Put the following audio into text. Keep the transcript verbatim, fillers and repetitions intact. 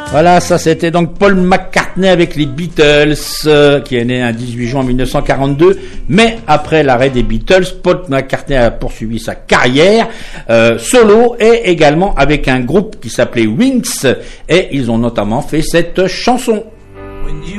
Voilà, ça c'était donc Paul McCartney avec les Beatles, euh, qui est né un dix-huit juin mille neuf cent quarante-deux. Mais après l'arrêt des Beatles, Paul McCartney a poursuivi sa carrière euh, solo et également avec un groupe qui s'appelait Wings, et ils ont notamment fait cette chanson. When you